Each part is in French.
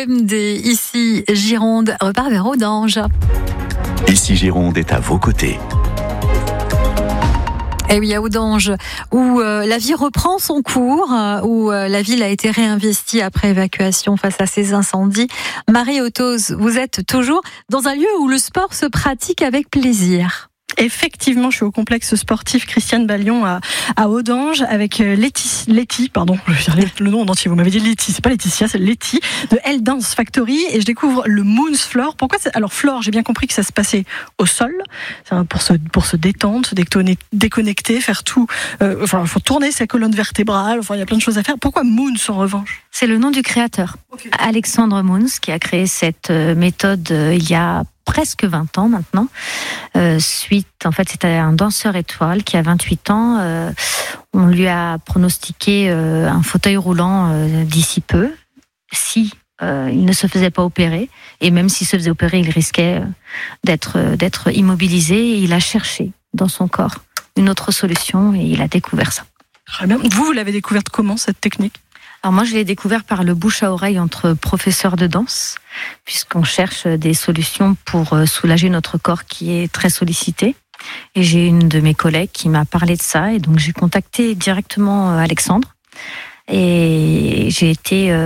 BFM des Ici Gironde repart vers Audange. Ici Gironde est à vos côtés. Et oui, à Audange, où la vie reprend son cours, où la ville a été réinvestie après évacuation face à ces incendies. Marie Othoz, vous êtes toujours dans un lieu où le sport se pratique avec plaisir. Effectivement, je suis au complexe sportif Christiane Ballion à Audange avec Letty, pardon, je vais dire le nom en entier. Vous m'avez dit Letty, c'est pas Laetitia, c'est Letty de L Dance Factory et je découvre le Moons Floor. Pourquoi alors Floor, j'ai bien compris que ça se passait au sol, pour se détendre, se déconnecter, faire tout. Il faut tourner sa colonne vertébrale. Enfin, il y a plein de choses à faire. Pourquoi Moons en revanche ? C'est le nom du créateur, okay. Alexandre Moons, qui a créé cette méthode il y a presque 20 ans maintenant. C'était un danseur étoile qui a 28 ans. On lui a pronostiqué un fauteuil roulant d'ici peu, si il ne se faisait pas opérer. Et même s'il se faisait opérer, il risquait d'être immobilisé. Et il a cherché dans son corps une autre solution et il a découvert ça. Très bien. Vous l'avez découverte comment, cette technique ? Alors moi, je l'ai découvert par le bouche à oreille entre professeurs de danse, puisqu'on cherche des solutions pour soulager notre corps qui est très sollicité. Et j'ai une de mes collègues qui m'a parlé de ça, et donc j'ai contacté directement Alexandre. Et j'ai été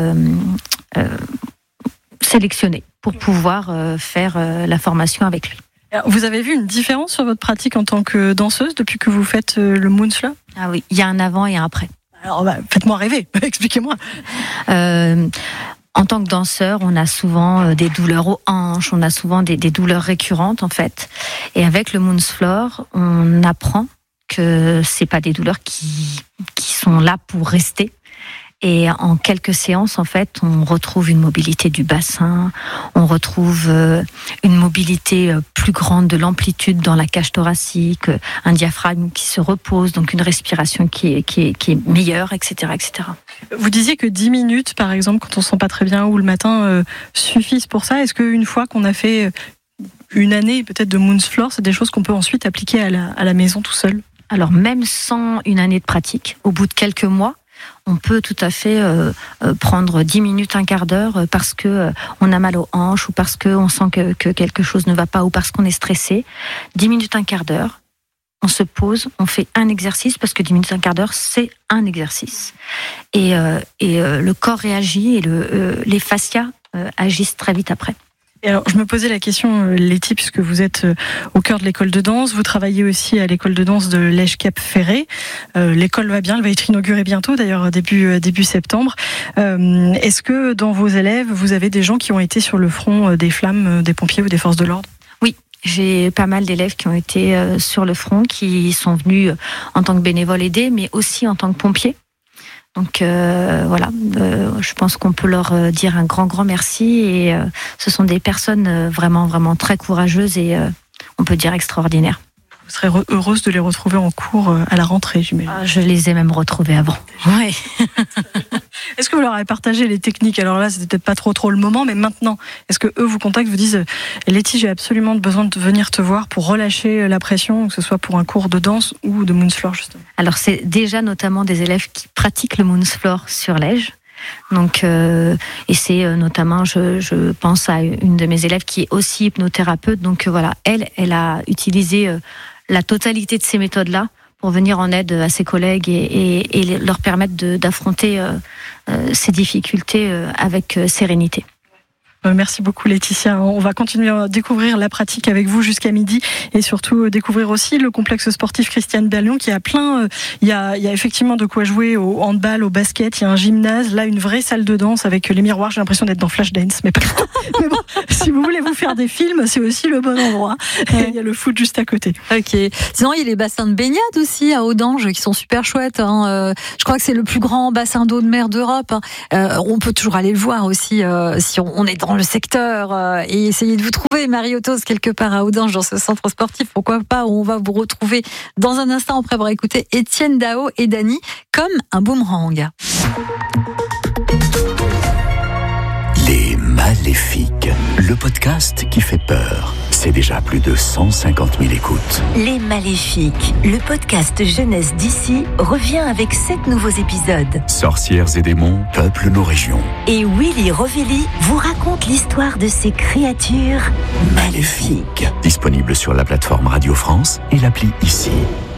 sélectionnée pour pouvoir faire la formation avec lui. Alors, vous avez vu une différence sur votre pratique en tant que danseuse depuis que vous faites le Moons Floor ? Ah oui, il y a un avant et un après. Alors, faites-moi rêver, expliquez-moi. En tant que danseur, on a souvent des douleurs aux hanches, on a souvent des douleurs récurrentes en fait. Et avec le Moons Floor, on apprend que c'est pas des douleurs qui sont là pour rester. Et en quelques séances, en fait, on retrouve une mobilité du bassin, on retrouve une mobilité plus grande de l'amplitude dans la cage thoracique, un diaphragme qui se repose, donc une respiration qui est meilleure, etc., etc. Vous disiez que 10 minutes, par exemple, quand on se sent pas très bien ou le matin, suffisent pour ça. Est-ce qu'une fois qu'on a fait une année peut-être de Moons Floor, c'est des choses qu'on peut ensuite appliquer à la maison tout seul ? Alors même sans une année de pratique, au bout de quelques mois, on peut tout à fait prendre 10 minutes, un quart d'heure parce que on a mal aux hanches ou parce qu'on sent que quelque chose ne va pas ou parce qu'on est stressé. 10 minutes, un quart d'heure, on se pose, on fait un exercice parce que 10 minutes, un quart d'heure, c'est un exercice. Et le corps réagit et les fascias agissent très vite après. Et alors, je me posais la question, Letty, puisque vous êtes au cœur de l'école de danse, vous travaillez aussi à l'école de danse de Lège-Cap-Ferré. L'école va bien, elle va être inaugurée bientôt, d'ailleurs début septembre. Est-ce que dans vos élèves, vous avez des gens qui ont été sur le front des flammes, des pompiers ou des forces de l'ordre ? Oui, j'ai pas mal d'élèves qui ont été sur le front, qui sont venus en tant que bénévoles aider, mais aussi en tant que pompiers. Donc je pense qu'on peut leur dire un grand merci et ce sont des personnes vraiment très courageuses et on peut dire extraordinaires. Vous serez heureuse de les retrouver en cours à la rentrée, j'imagine. Je les ai même retrouvés avant. Ouais. Est-ce que vous leur avez partagé les techniques ? Alors là, c'était peut-être pas trop le moment, mais maintenant, est-ce que eux vous contactent, vous disent Letty, j'ai absolument besoin de venir te voir pour relâcher la pression, que ce soit pour un cours de danse ou de Moons Floor justement ? Alors c'est déjà notamment des élèves qui pratiquent le Moons Floor sur Lège. Donc, et c'est notamment, je pense à une de mes élèves qui est aussi hypnothérapeute. Donc voilà, elle a utilisé la totalité de ces méthodes-là pour venir en aide à ses collègues et leur permettre d'affronter ces difficultés avec sérénité. Merci beaucoup Laetitia. On va continuer à découvrir la pratique avec vous jusqu'à midi et surtout découvrir aussi le complexe sportif Christiane Ballion qui a plein. Il y a effectivement de quoi jouer au handball, au basket. Il y a un gymnase, là une vraie salle de danse avec les miroirs. J'ai l'impression d'être dans Flashdance, mais pas. Mais bon, si vous voulez vous faire des films, c'est aussi le bon endroit. Il y a le foot juste à côté. Ok. Sinon il y a les bassins de baignade aussi à Audange qui sont super chouettes. Je crois que c'est le plus grand bassin d'eau de mer d'Europe. On peut toujours aller le voir aussi si on est dans le secteur et essayer de vous trouver, Marie Othoz, quelque part à Audange dans ce centre sportif. Pourquoi pas, on va vous retrouver dans un instant après avoir écouté Étienne Dao et Dany comme un boomerang. Les malais. Maléfique, le podcast qui fait peur. C'est déjà plus de 150 000 écoutes. Les Maléfiques, le podcast jeunesse d'ici, revient avec 7 nouveaux épisodes. Sorcières et démons peuplent nos régions. Et Willy Rovelli vous raconte l'histoire de ces créatures maléfiques. Disponible sur la plateforme Radio France et l'appli Ici.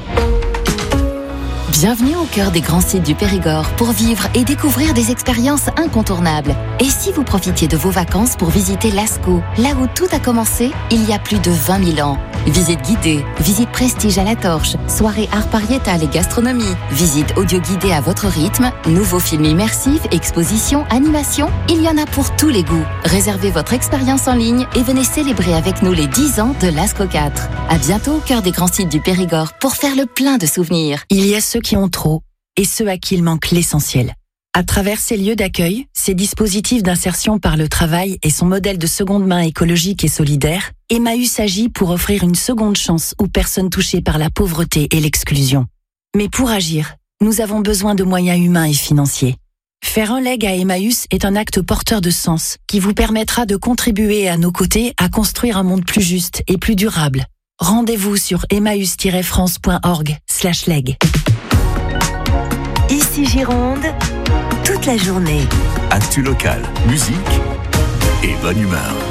Bienvenue au cœur des grands sites du Périgord pour vivre et découvrir des expériences incontournables. Et si vous profitiez de vos vacances pour visiter Lascaux, là où tout a commencé il y a plus de 20 000 ans. Visite guidée, visite prestige à la torche, soirée art pariétal et gastronomie, visite audio guidée à votre rythme, nouveaux films immersifs, expositions, animations, il y en a pour tous les goûts. Réservez votre expérience en ligne et venez célébrer avec nous les 10 ans de Lascaux 4. À bientôt au cœur des grands sites du Périgord pour faire le plein de souvenirs. Il y a ceux qui ont trop et ceux à qui il manque l'essentiel. À travers ces lieux d'accueil, ces dispositifs d'insertion par le travail et son modèle de seconde main écologique et solidaire, Emmaüs agit pour offrir une seconde chance aux personnes touchées par la pauvreté et l'exclusion. Mais pour agir, nous avons besoin de moyens humains et financiers. Faire un leg à Emmaüs est un acte porteur de sens qui vous permettra de contribuer à nos côtés à construire un monde plus juste et plus durable. Rendez-vous sur emmaüs-france.org/leg. Ici Gironde, toute la journée. Actu local, musique et bonne humeur.